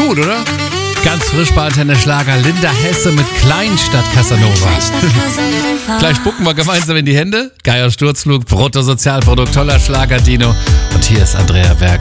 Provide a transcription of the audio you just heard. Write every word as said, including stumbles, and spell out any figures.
gut, oder? Ganz frisch bei Antenne Schlager, Linda Hesse mit Kleinstadt Casanova. Gleich spucken wir gemeinsam in die Hände. Geier Sturzflug, Bruttosozialprodukt, toller Schlager, Dino. Und hier ist Andrea Berg.